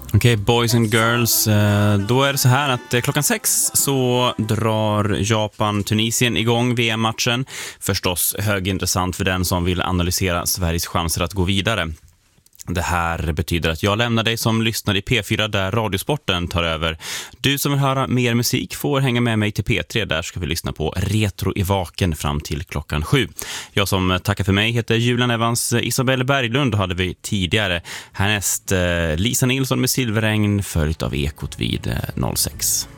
Okej, boys and girls, då är det så här att klockan 6 så drar Japan-Tunisien igång VM-matchen. Förstås högintressant för den som vill analysera Sveriges chanser att gå vidare. Det här betyder att jag lämnar dig som lyssnar i P4 där Radiosporten tar över. Du som vill höra mer musik får hänga med mig till P3. Där ska vi lyssna på Retro i Vaken fram till klockan 7. Jag som tackar för mig heter Julian Evans. Isabelle Berglund hade vi tidigare. Härnäst Lisa Nilsson med Silverängn följt av Ekot vid 06.